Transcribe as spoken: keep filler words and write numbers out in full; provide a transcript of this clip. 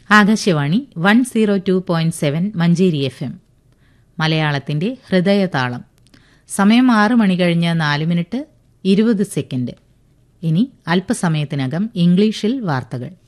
Akashvani one zero two point seven Manjeri F M മലയാളത്തിന്റെ ഹൃദയതാളം. സമയം ആറ് മണി കഴിഞ്ഞ് നാല് മിനിറ്റ് ഇരുപത് സെക്കൻഡ്. ഇനി അല്പസമയത്തിനകം ഇംഗ്ലീഷിൽ വാർത്തകൾ.